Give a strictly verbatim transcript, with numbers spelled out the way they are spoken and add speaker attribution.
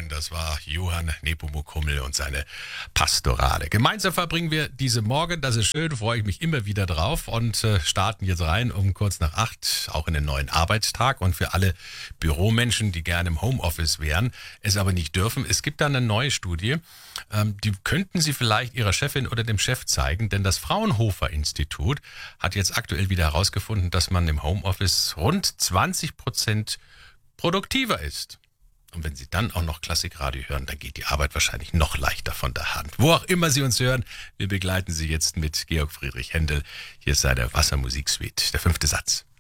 Speaker 1: Morgen. Das war Johann Nepomuk Hummel und seine Pastorale. Gemeinsam verbringen wir diese Morgen. Das ist schön, freue ich mich immer wieder drauf und äh, starten jetzt rein um kurz nach acht, auch in den neuen Arbeitstag. Und für alle Büromenschen, die gerne im Homeoffice wären, es aber nicht dürfen, es gibt da eine neue Studie, ähm, die könnten Sie vielleicht Ihrer Chefin oder dem Chef zeigen, denn das Fraunhofer Institut hat jetzt aktuell wieder herausgefunden, dass man im Homeoffice rund zwanzig Prozent produktiver ist. Und wenn Sie dann auch noch Klassikradio hören, dann geht die Arbeit wahrscheinlich noch leichter von der Hand. Wo auch immer Sie uns hören, wir begleiten Sie jetzt mit Georg Friedrich Händel. Hier ist seine Wassermusiksuite, der fünfte Satz.